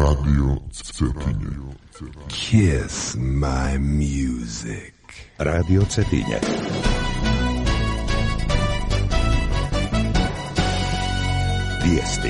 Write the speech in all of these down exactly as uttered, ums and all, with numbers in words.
Radio Cetinje. Kiss my music. Radio Cetinje. Vijesti.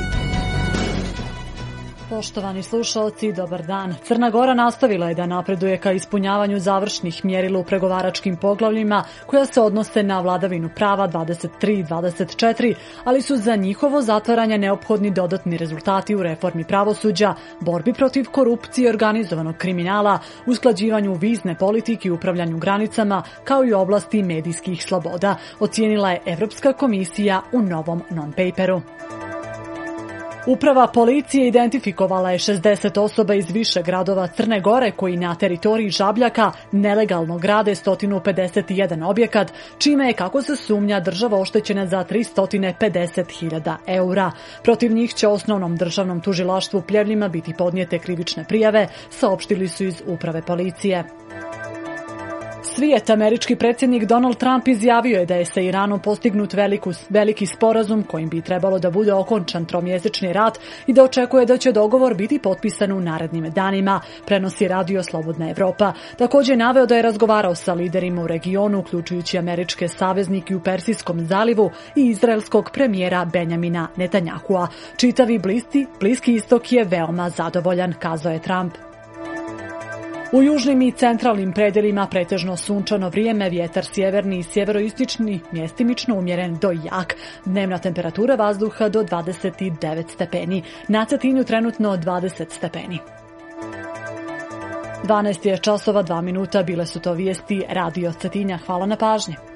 Poštovani slušaoci, dobar dan. Crna Gora nastavila je da napreduje ka ispunjavanju završnih mjerila u pregovaračkim poglavljima koja se odnose na vladavinu prava dvadeset tri i dvadeset četiri, ali su za njihovo zatvaranje neophodni dodatni rezultati u reformi pravosuđa, borbi protiv korupcije i organizovanog kriminala, usklađivanju vizne politike i upravljanju granicama, kao i oblasti medijskih sloboda, ocijenila je Evropska komisija u novom non-paperu. Uprava policije identifikovala je šezdeset osoba iz više gradova Crne Gore koji na teritoriji Žabljaka nelegalno grade sto pedeset jedan objekat, čime je, kako se sumnja, država oštećena za tristo pedeset hiljada eura. Protiv njih će osnovnom državnom tužilaštvu Pljevljima biti podnijete krivične prijave, saopštili su iz Uprave policije. Svijet, američki predsjednik Donald Trump izjavio je da je sa Iranom postignut veliku, veliki sporazum kojim bi trebalo da bude okončan tromjesečni rat i da očekuje da će dogovor biti potpisan u narednim danima, prenosi Radio Slobodna Evropa. Također je naveo da je razgovarao sa liderima u regionu, uključujući američke saveznike u Persijskom zalivu i izraelskog premijera Benjamina Netanjahua. Čitavi bliski, bliski istok je veoma zadovoljan, kazao je Trump. U južnim i centralnim predelima pretežno sunčano vrijeme, vjetar sjeverni i sjeveroistočni mjestimično umjeren do jak. Dnevna temperatura vazduha do dvadeset devet stepeni. Na Cetinju trenutno dvadeset stepeni. dvanaest je časova dva minuta, bile su to vijesti Radio Cetinja. Hvala na pažnji.